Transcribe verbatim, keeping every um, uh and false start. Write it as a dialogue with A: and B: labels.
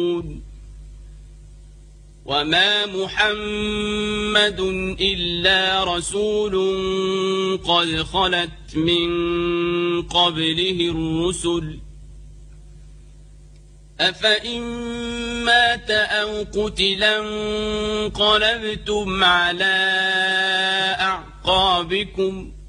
A: وما محمد إلا رسول قد خلت من قبله الرسل أفإن مات أو قتلا انقلبتم على أعقابكم